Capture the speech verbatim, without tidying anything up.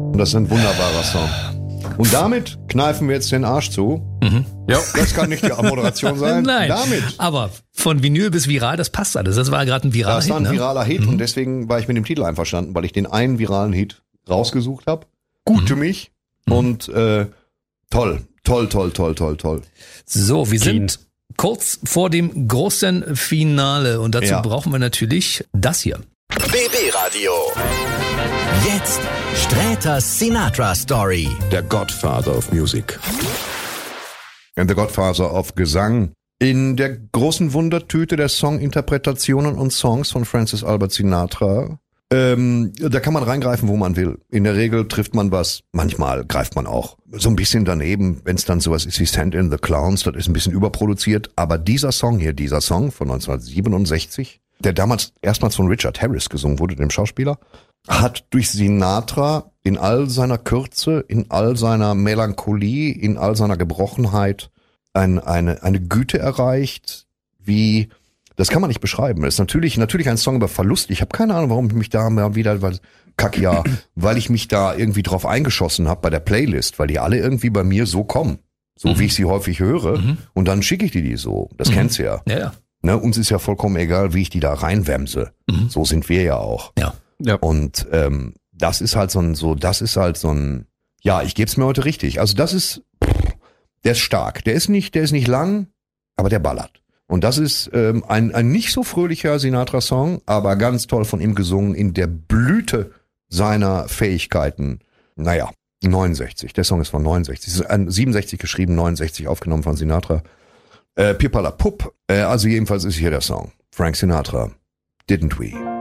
Und das ist ein wunderbarer Song. Und damit kneifen wir jetzt den Arsch zu. Mhm. Ja. Das kann nicht die Moderation sein. Nein, damit. Aber von Vinyl bis viral, das passt alles. Das war gerade ein viraler Das Hit. war ein ne? viraler Hit Mhm. und deswegen war ich mit dem Titel einverstanden, weil ich den einen viralen Hit rausgesucht habe. Gut für mich und äh, toll, toll, toll, toll, toll, toll. So, wir sind kurz vor dem großen Finale und dazu Ja. brauchen wir natürlich das hier. B B Radio. Jetzt Sträters Sinatra Story. Der Godfather of Music. And the Godfather of Gesang. In der großen Wundertüte der Songinterpretationen und Songs von Francis Albert Sinatra, ähm, da kann man reingreifen, wo man will. In der Regel trifft man was, manchmal greift man auch so ein bisschen daneben, wenn es dann sowas ist wie Stand in the Clowns, das ist ein bisschen überproduziert. Aber dieser Song hier, dieser Song von neunzehnhundertsiebenundsechzig, der damals erstmals von Richard Harris gesungen wurde, dem Schauspieler, hat durch Sinatra in all seiner Kürze, in all seiner Melancholie, in all seiner Gebrochenheit ein, eine, eine Güte erreicht, wie, das kann man nicht beschreiben. Das ist natürlich, natürlich ein Song über Verlust. Ich habe keine Ahnung, warum ich mich da mal wieder, weil, kack ja, weil ich mich da irgendwie drauf eingeschossen habe bei der Playlist, weil die alle irgendwie bei mir so kommen. So Mhm. wie ich sie häufig höre. Mhm. Und dann schicke ich die die so. Das Mhm. kennst du ja. Ja, ja. Ne, uns ist ja vollkommen egal, wie ich die da reinwämse. Mhm. So sind wir ja auch. Ja. Ja. Und ähm, das ist halt so ein, so, das ist halt so ein, ja, ich geb's mir heute richtig. Also das ist, der ist stark. Der ist nicht, der ist nicht lang, aber der ballert. Und das ist ähm, ein, ein nicht so fröhlicher Sinatra-Song, aber ganz toll von ihm gesungen in der Blüte seiner Fähigkeiten. Naja, neunundsechzig. Der Song ist von neunundsechzig. Es ist ein siebenundsechzig geschrieben, neunundsechzig aufgenommen von Sinatra. Äh, Pipala Pup. Äh, also jedenfalls ist hier der Song. Frank Sinatra. Didn't we?